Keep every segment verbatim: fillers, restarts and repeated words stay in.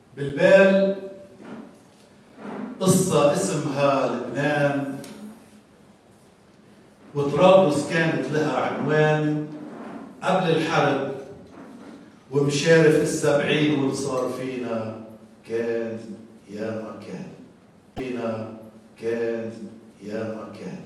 بالبال قصة اسمها لبنان، وطرابلس كانت لها عنوان قبل الحرب، ومشارف السبعين واللي صار فينا كان يا ما كان، فينا كان يا ما كان.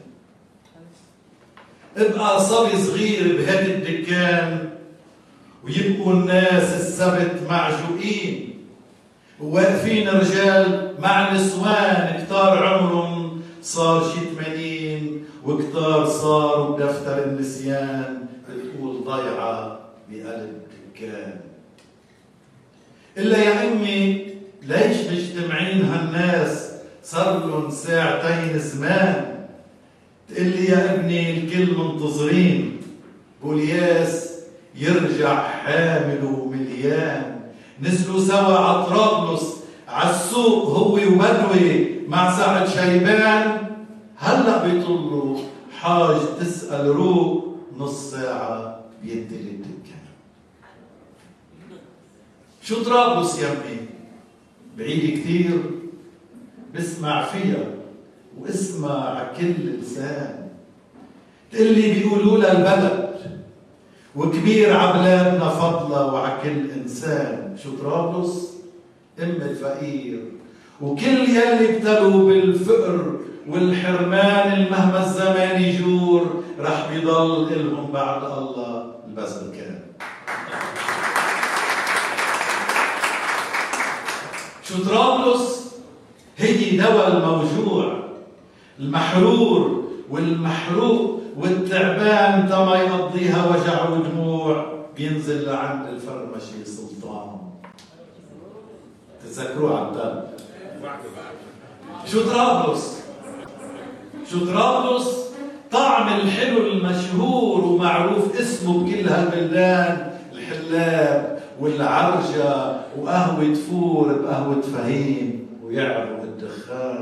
ابقى صبي صغير بهدي الدكان، ويبقوا الناس السبت معجوقين، وواقفين رجال مع نسوان كتار عمرهم صار شي ثمانين، وكتار صاروا بدفتر النسيان بتقول ضيعة بقلب دكان. إلا يا أمي ليش مجتمعين هالناس صار لهم ساعتين زمان؟ تقلي يا ابني الكل منتظرين بولياس يرجع حامله مليان. نزلوا سوا على طرابلس عالسوق هو وبدوي مع سعد شيبان، هلا بيطلوا حاج تسأل روق نص ساعة بيدي الدكان. شو طرابلس يمي؟ بعيد كثير بسمع فيها واسمع عكل لسان. تقلي بيقولوا لها البلد وكبير عبلادنا فضلة وعكل إنسان. شو طرابلس؟ أم الفقير، وكل يلي ابتلوا بالفقر والحرمان المهما الزمان يجور رح بيضل إلهم بعد الله البذل كان. شو طرابلس؟ هي دواء الموجوع، المحرور والمحروق والتعبان تما يقضيها وجع ودموع، بينزل لعند الفرمشي سلطان. تتذكروه عبدال؟ شو طرابلس؟ شو طرابلس؟ طعم الحلو المشهور ومعروف اسمه بكل هالبلدان، الحلاب والعرجة وقهوة فور بقهوة فهيم ويعرف الدخان.